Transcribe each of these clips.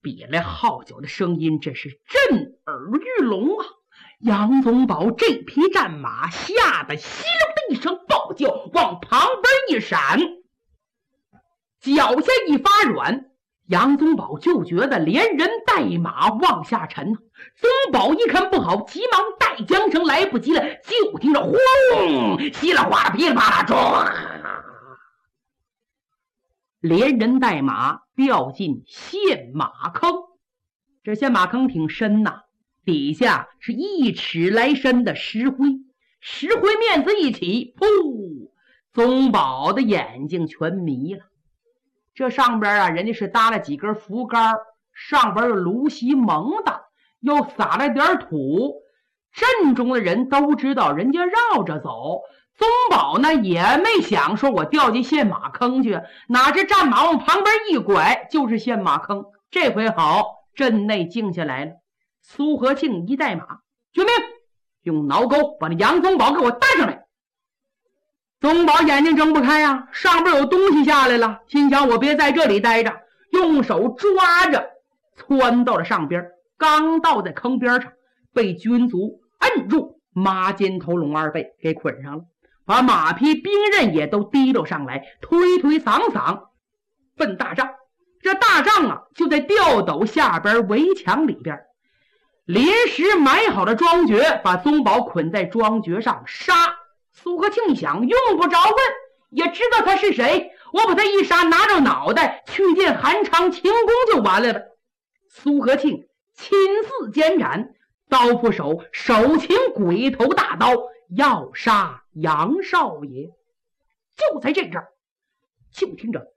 比来号角的声音真是震耳欲聋啊！杨宗保这匹战马吓得稀溜的一声暴叫，往旁边一闪，脚下一发软，杨宗保就觉得连人带马往下沉。宗保一看不好，急忙带缰绳，来不及了，就听着轰，稀里哗啦噼里啪啦撞，连人带马掉进陷马坑。这陷马坑挺深呐，底下是1尺来深的石灰，石灰面子一起，噗！宗保的眼睛全迷了。这上边啊，人家是搭了几根扶杆，上边有芦席蒙的，又撒了点土。镇中的人都知道人家绕着走，宗保呢也没想说我掉进陷马坑去，哪知战马往旁边一拐，就是陷马坑。这回好，镇内静下来了。苏和庆一带马，军命，用挠钩把那杨宗保给我带上来。宗保眼睛睁不开呀，上边有东西下来了，心想我别在这里待着，用手抓着窜到了上边，刚到在坑边上，被军卒摁住，马肩头龙二背给捆上了，把马匹兵刃也都提溜上来，推推搡搡奔大帐。这大帐啊就在吊斗下边围墙里边，临时买好了庄爵，把宗保捆在庄爵上杀。苏和庆想，用不着问，也知道他是谁，我把他一杀，拿着脑袋去见韩昌秦公就完了呗。苏和庆亲自监斩，刀斧手手擎鬼头大刀，要杀杨少爷。就在这阵儿，就听着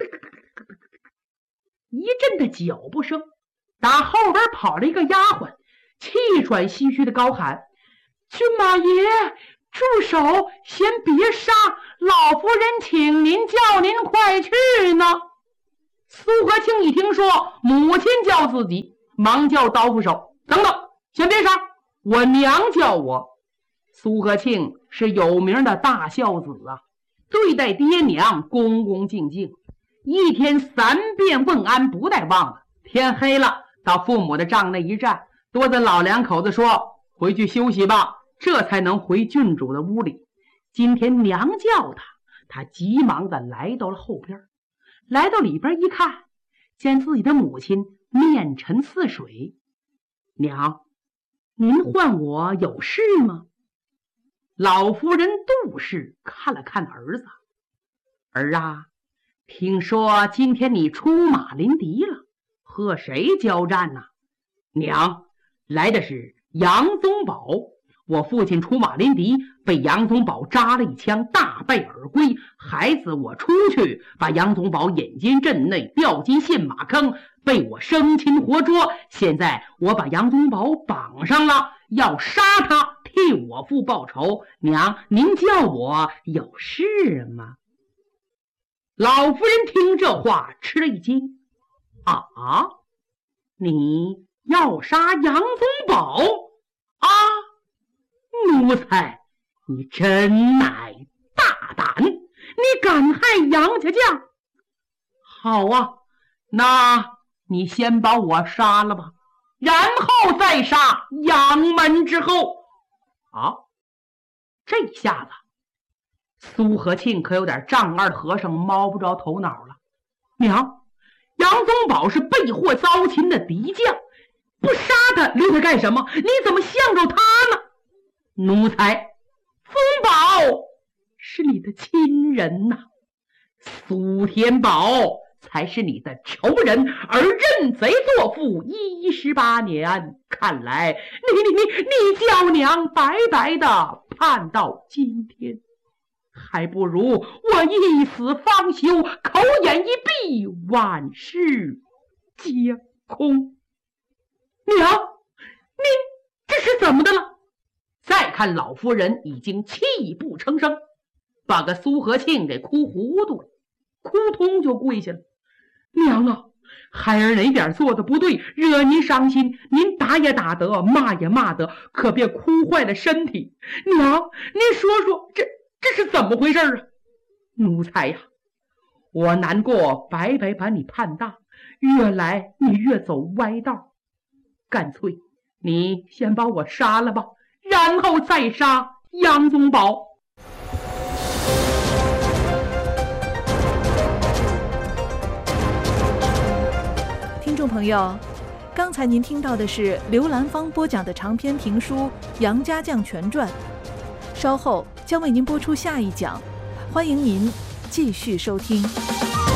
一阵的脚步声，打后边跑了一个丫鬟，气喘吁吁的高喊：军马爷，住手，先别杀，老夫人请您，叫您快去呢。苏和庆一听说母亲叫自己，忙叫刀斧手：等等，先别杀，我娘叫我。苏和庆是有名的大孝子啊，对待爹娘恭恭敬敬，一天3遍问安不带忘了。天黑了，到父母的帐内一站，多子老两口子说：回去休息吧，这才能回郡主的屋里。今天娘叫他急忙的来到了后边，来到里边一看，见自己的母亲面沉似水。娘，您唤我有事吗？老夫人杜氏看了看儿子：儿啊，听说今天你出马临敌了，和谁交战呢？娘，来的是杨宗保，我父亲出马临敌，被杨宗保扎了一枪，大败而归。孩子我出去，把杨宗保引进镇内，掉进陷马坑，被我生擒活捉。现在我把杨宗保绑上了，要杀他，替我父报仇。娘，您叫我有事吗？老夫人听这话吃了一惊：啊，你要杀杨宗保啊？奴才，你真乃大胆，你敢害杨家将？好啊，那你先把我杀了吧，然后再杀杨门之后。啊，这下子苏和庆可有点丈二和尚摸不着头脑了。娘，杨宗保是被祸遭擒的敌将，不杀他留他干什么？你怎么向着他呢？奴才，宗保是你的亲人呐，苏天宝才是你的仇人，而认贼作父18年，看来你叫娘白白的盼到今天，还不如我一死方休，口眼一闭，万事皆空。娘，你这是怎么的了？再看老夫人已经泣不成声，把个苏和庆给哭糊涂了，扑通就跪下了。娘啊，孩儿哪点做的不对，惹您伤心，您打也打得，骂也骂得，可别哭坏了身体。娘，您说说这是怎么回事啊？奴才呀， 我难过白白把你盼大，越来你越走歪道，干脆你先把我杀了吧，然后再杀杨宗保。 听众朋友，刚才您听到的是刘兰芳播讲的长篇评书《杨家将全传》，稍后将为您播出下一讲，欢迎您继续收听。